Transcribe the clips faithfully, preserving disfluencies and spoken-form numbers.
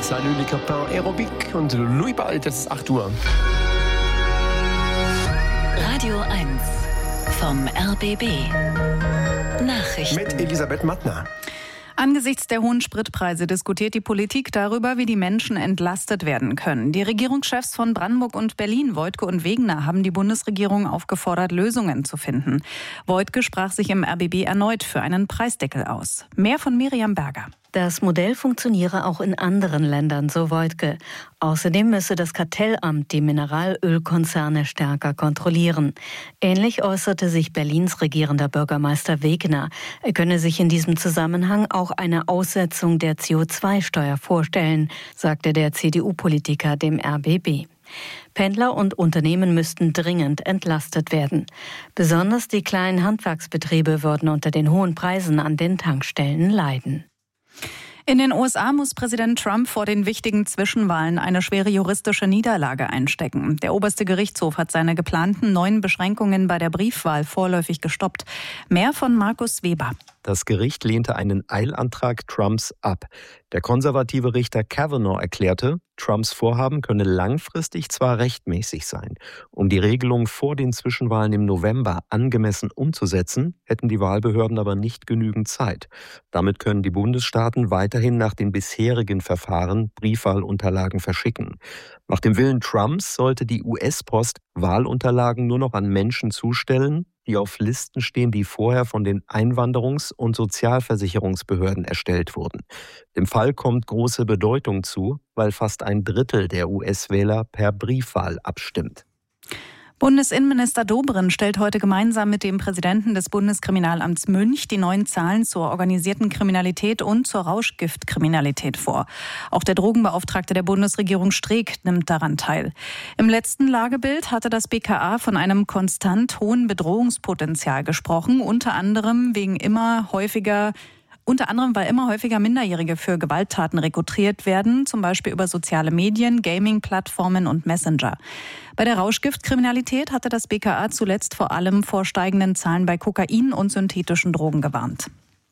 Salut les copains, Aerobic und Louis Bald, es ist acht Uhr. Radio eins vom R B B. Nachrichten. Mit Elisabeth Mattner. Angesichts der hohen Spritpreise diskutiert die Politik darüber, wie die Menschen entlastet werden können. Die Regierungschefs von Brandenburg und Berlin, Woidke und Wegener, haben die Bundesregierung aufgefordert, Lösungen zu finden. Woidke sprach sich im R B B erneut für einen Preisdeckel aus. Mehr von Miriam Berger. Das Modell funktioniere auch in anderen Ländern, so Woidke. Außerdem müsse das Kartellamt die Mineralölkonzerne stärker kontrollieren. Ähnlich äußerte sich Berlins regierender Bürgermeister Wegener. Er könne sich in diesem Zusammenhang auch eine Aussetzung der C O zwei Steuer vorstellen, sagte der C D U-Politiker dem R B B. Pendler und Unternehmen müssten dringend entlastet werden. Besonders die kleinen Handwerksbetriebe würden unter den hohen Preisen an den Tankstellen leiden. In den U S A muss Präsident Trump vor den wichtigen Zwischenwahlen eine schwere juristische Niederlage einstecken. Der oberste Gerichtshof hat seine geplanten neuen Beschränkungen bei der Briefwahl vorläufig gestoppt. Mehr von Markus Weber. Das Gericht lehnte einen Eilantrag Trumps ab. Der konservative Richter Kavanaugh erklärte, Trumps Vorhaben könne langfristig zwar rechtmäßig sein. Um die Regelung vor den Zwischenwahlen im November angemessen umzusetzen, hätten die Wahlbehörden aber nicht genügend Zeit. Damit können die Bundesstaaten weiterhin nach den bisherigen Verfahren Briefwahlunterlagen verschicken. Nach dem Willen Trumps sollte die U S-Post Wahlunterlagen nur noch an Menschen zustellen, die auf Listen stehen, die vorher von den Einwanderungs- und Sozialversicherungsbehörden erstellt wurden. Dem Fall kommt große Bedeutung zu, weil fast ein Drittel der U S-Wähler per Briefwahl abstimmt. Bundesinnenminister Dobrindt stellt heute gemeinsam mit dem Präsidenten des Bundeskriminalamts Münch die neuen Zahlen zur organisierten Kriminalität und zur Rauschgiftkriminalität vor. Auch der Drogenbeauftragte der Bundesregierung Streeck nimmt daran teil. Im letzten Lagebild hatte das B K A von einem konstant hohen Bedrohungspotenzial gesprochen, unter anderem wegen immer häufiger Unter anderem, weil immer häufiger Minderjährige für Gewalttaten rekrutiert werden, zum Beispiel über soziale Medien, Gaming-Plattformen und Messenger. Bei der Rauschgiftkriminalität hatte das B K A zuletzt vor allem vor steigenden Zahlen bei Kokain und synthetischen Drogen gewarnt.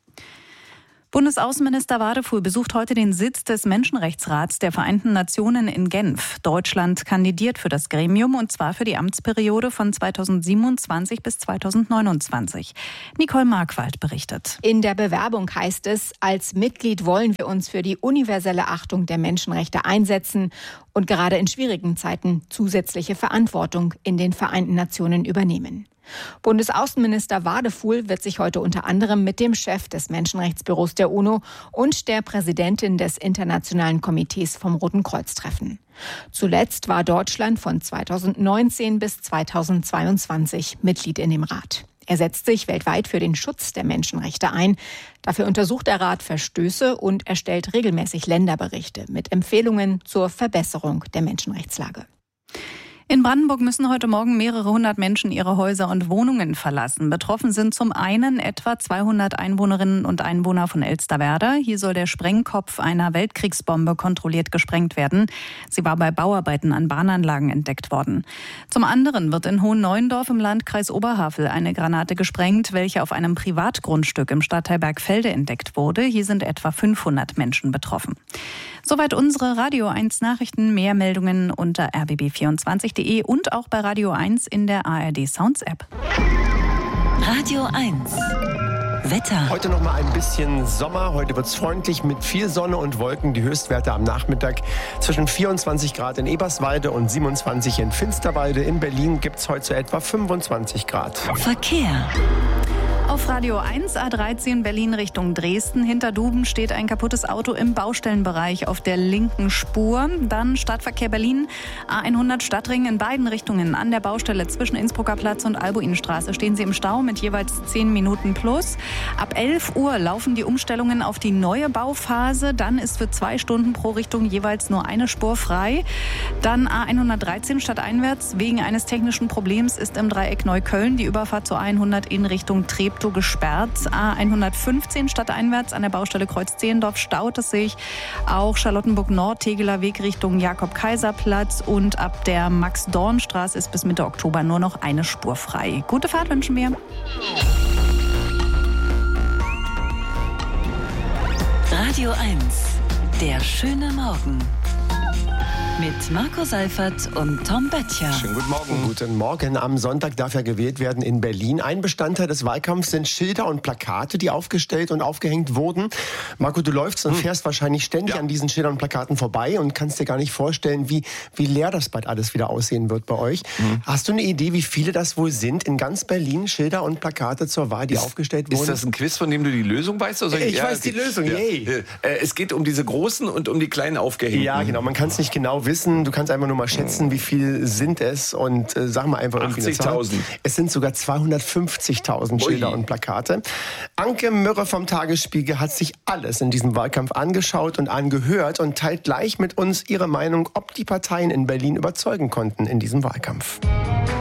Bundesaußenminister Wadefuhl besucht heute den Sitz des Menschenrechtsrats der Vereinten Nationen in Genf. Deutschland kandidiert für das Gremium und zwar für die Amtsperiode von zweitausendsiebenundzwanzig bis zweitausendneunundzwanzig. Nicole Markwald berichtet. In der Bewerbung heißt es, als Mitglied wollen wir uns für die universelle Achtung der Menschenrechte einsetzen und gerade in schwierigen Zeiten zusätzliche Verantwortung in den Vereinten Nationen übernehmen. Bundesaußenminister Wadefuhl wird sich heute unter anderem mit dem Chef des Menschenrechtsbüros der UNO und der Präsidentin des Internationalen Komitees vom Roten Kreuz treffen. Zuletzt war Deutschland von zweitausendneunzehn bis zweitausendzweiundzwanzig Mitglied in dem Rat. Er setzt sich weltweit für den Schutz der Menschenrechte ein. Dafür untersucht der Rat Verstöße und erstellt regelmäßig Länderberichte mit Empfehlungen zur Verbesserung der Menschenrechtslage. In Brandenburg müssen heute Morgen mehrere hundert Menschen ihre Häuser und Wohnungen verlassen. Betroffen sind zum einen etwa zweihundert Einwohnerinnen und Einwohner von Elsterwerda. Hier soll der Sprengkopf einer Weltkriegsbombe kontrolliert gesprengt werden. Sie war bei Bauarbeiten an Bahnanlagen entdeckt worden. Zum anderen wird in Hohenneuendorf im Landkreis Oberhavel eine Granate gesprengt, welche auf einem Privatgrundstück im Stadtteil Bergfelde entdeckt wurde. Hier sind etwa fünfhundert Menschen betroffen. Soweit unsere Radio eins Nachrichten. Mehr Meldungen unter r b b vierundzwanzig punkt de und auch bei Radio eins in der A R D Sounds App. Radio eins. Wetter. Heute noch mal ein bisschen Sommer. Heute wird es freundlich mit viel Sonne und Wolken. Die Höchstwerte am Nachmittag zwischen vierundzwanzig Grad in Eberswalde und siebenundzwanzig in Finsterwalde. In Berlin gibt es heute so etwa fünfundzwanzig Grad. Verkehr. Auf Radio eins, A dreizehn Berlin Richtung Dresden. Hinter Duben steht ein kaputtes Auto im Baustellenbereich auf der linken Spur. Dann Stadtverkehr Berlin, A hundert Stadtring in beiden Richtungen. An der Baustelle zwischen Innsbrucker Platz und Albuinstraße stehen Sie im Stau mit jeweils zehn Minuten plus. Ab elf Uhr laufen die Umstellungen auf die neue Bauphase. Dann ist für zwei Stunden pro Richtung jeweils nur eine Spur frei. Dann A hundertdreizehn stadteinwärts. Wegen eines technischen Problems ist im Dreieck Neukölln die Überfahrt zur A hundert in Richtung Treptow gesperrt. A hundertfünfzehn stadteinwärts an der Baustelle Kreuz-Zehlendorf staut es sich. Auch Charlottenburg-Nord, Tegeler Weg Richtung Jakob-Kaiser-Platz und ab der Max-Dorn-Straße ist bis Mitte Oktober nur noch eine Spur frei. Gute Fahrt wünschen wir. Radio eins. Der schöne Morgen. Mit Marco Seifert und Tom Böttcher. Schönen guten Morgen. Guten Morgen. Am Sonntag darf ja gewählt werden in Berlin. Ein Bestandteil des Wahlkampfs sind Schilder und Plakate, die aufgestellt und aufgehängt wurden. Marco, du läufst und fährst wahrscheinlich ständig Ja. an diesen Schildern und Plakaten vorbei und kannst dir gar nicht vorstellen, wie, wie leer das bald alles wieder aussehen wird bei euch. Mhm. Hast du eine Idee, wie viele das wohl sind in ganz Berlin? Schilder und Plakate zur Wahl, die Ist, aufgestellt wurden? ist das ein Quiz, von dem du die Lösung weißt? Oder? Ich weiß die Lösung, yay. Äh, Es geht um diese großen und um die kleinen aufgehängten. Ja, genau. Man kann es nicht genau wissen. Du kannst einfach nur mal schätzen, wie viel sind es und äh, sag mal einfach irgendwie eine Zahl. achtzigtausend. Es sind sogar zweihundertfünfzigtausend Ui. Schilder und Plakate. Anke Mürre vom Tagesspiegel hat sich alles in diesem Wahlkampf angeschaut und angehört und teilt gleich mit uns ihre Meinung, ob die Parteien in Berlin überzeugen konnten in diesem Wahlkampf.